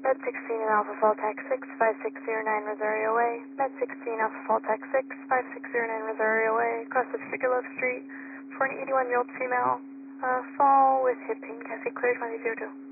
Med 16 and Alpha Fall Tax 6, 5609 Rosario Way. Med 16 Alpha Fall Tax 6, 5609 Rosario Way. Across the Sugarloaf Street for an 81-year-old female. Fall with hip pain. Cafe clear 2002.